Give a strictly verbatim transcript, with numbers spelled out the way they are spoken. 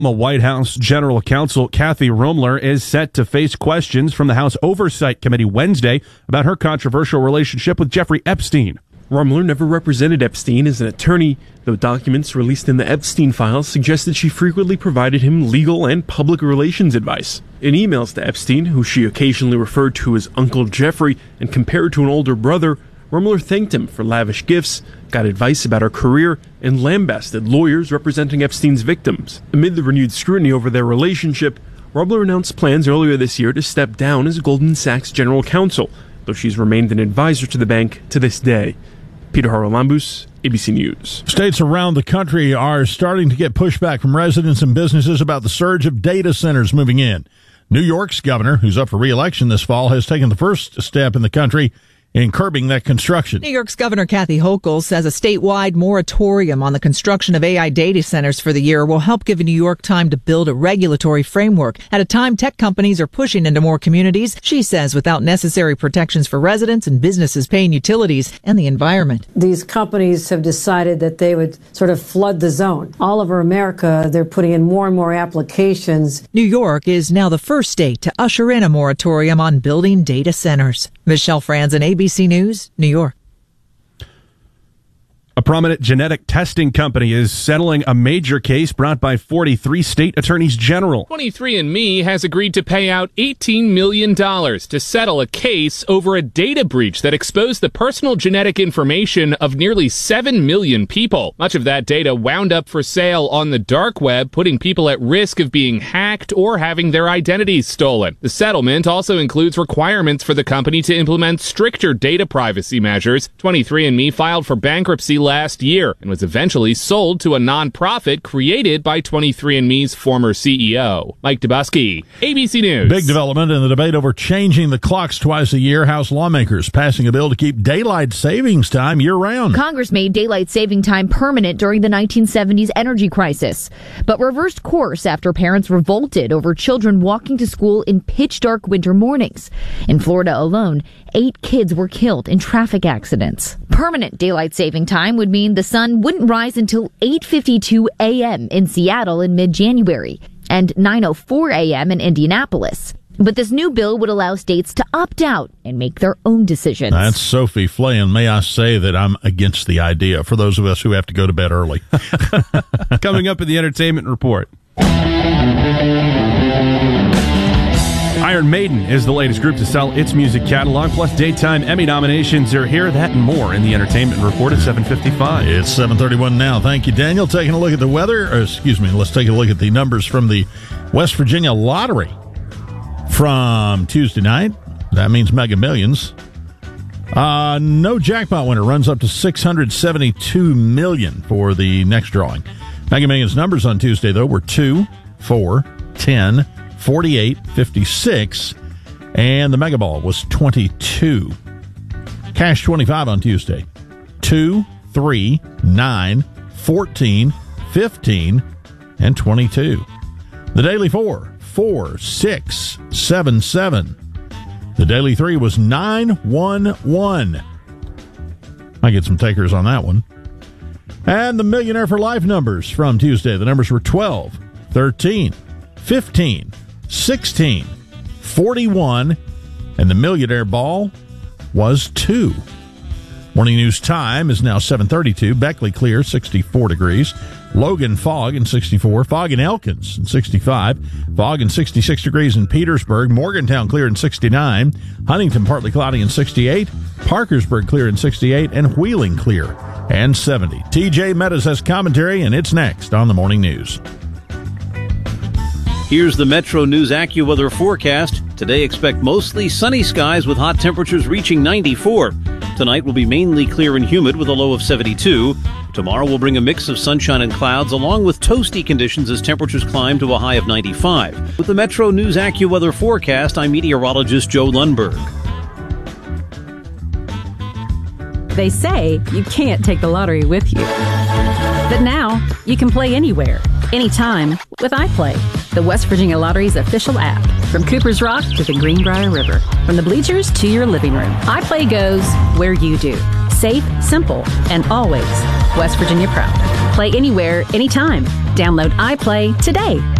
White House General Counsel Kathy Ruemmler is set to face questions from the House Oversight Committee Wednesday about her controversial relationship with Jeffrey Epstein. Ruemmler never represented Epstein as an attorney, though documents released in the Epstein files suggested she frequently provided him legal and public relations advice. In emails to Epstein, who she occasionally referred to as Uncle Jeffrey and compared to an older brother, Ruemmler thanked him for lavish gifts, got advice about her career, and lambasted lawyers representing Epstein's victims. Amid the renewed scrutiny over their relationship, Ruemmler announced plans earlier this year to step down as Goldman Sachs general counsel, though she's remained an advisor to the bank to this day. Peter Haralambous, A B C News. States around the country are starting to get pushback from residents and businesses about the surge of data centers moving in. New York's governor, who's up for re-election this fall, has taken the first step in the country in curbing that construction. New York's Governor Kathy Hochul says a statewide moratorium on the construction of A I data centers for the year will help give New York time to build a regulatory framework. At a time tech companies are pushing into more communities, she says, without necessary protections for residents and businesses paying utilities and the environment. These companies have decided that they would sort of flood the zone. All over America, they're putting in more and more applications. New York is now the first state to usher in a moratorium on building data centers. Michelle Franzen, A B C News, New York. A prominent genetic testing company is settling a major case brought by forty-three state attorneys general. twenty-three and me has agreed to pay out eighteen million dollars to settle a case over a data breach that exposed the personal genetic information of nearly seven million people. Much of that data wound up for sale on the dark web, putting people at risk of being hacked or having their identities stolen. The settlement also includes requirements for the company to implement stricter data privacy measures. twenty-three and me filed for bankruptcy last year and was eventually sold to a nonprofit created by twenty-three and me's former C E O. Mike Dubusky, A B C News. Big development in the debate over changing the clocks twice a year. House lawmakers passing a bill to keep daylight savings time year-round. Congress made daylight saving time permanent during the nineteen seventies energy crisis, but reversed course after parents revolted over children walking to school in pitch-dark winter mornings. In Florida alone, eight kids were killed in traffic accidents. Permanent daylight saving time would mean the sun wouldn't rise until eight fifty-two a.m. in Seattle in mid-January and nine oh four a.m. in Indianapolis. But this new bill would allow states to opt out and make their own decisions. That's Sophie Flahan. May I say that I'm against the idea for those of us who have to go to bed early. Coming up in the entertainment report. Iron Maiden is the latest group to sell its music catalog, plus daytime Emmy nominations are here. That and more in the entertainment report at seven fifty-five. It's seven thirty-one now. Thank you, Daniel. Taking a look at the weather. Or excuse me, let's take a look at the numbers from the West Virginia Lottery from Tuesday night. That means Mega Millions. Uh, no jackpot winner, runs up to six hundred seventy-two million dollars for the next drawing. Mega Millions numbers on Tuesday, though, were two, four, ten, forty-eight, fifty-six, and the Mega Ball was twenty-two. Cash twenty-five on Tuesday. two, three, nine, fourteen, fifteen, and twenty-two. The Daily four, four, six, seven, seven. The Daily three was nine one one. I get some takers on that one. And the Millionaire for Life numbers from Tuesday. The numbers were twelve, thirteen, fifteen, sixteen, forty-one, and the Millionaire Ball was two. Morning news time is now seven thirty-two. Beckley clear, sixty-four degrees. Logan fog in sixty-four. Fog in Elkins in sixty-five. Fog in sixty-six degrees in Petersburg. Morgantown clear in sixty-nine. Huntington partly cloudy in sixty-eight. Parkersburg clear in sixty-eight. And Wheeling clear and seventy. T J Meadows has commentary, and it's next on the Morning News. Here's the Metro News AccuWeather forecast. Today, expect mostly sunny skies with hot temperatures reaching ninety-four. Tonight will be mainly clear and humid with a low of seventy-two. Tomorrow will bring a mix of sunshine and clouds along with toasty conditions as temperatures climb to a high of ninety-five. With the Metro News AccuWeather forecast, I'm meteorologist Joe Lundberg. They say you can't take the lottery with you. But now, you can play anywhere, anytime with iPlay, the West Virginia Lottery's official app. From Cooper's Rock to the Greenbrier River, from the bleachers to your living room, iPlay goes where you do. Safe, simple, and always West Virginia proud. Play anywhere, anytime Download iPlay today.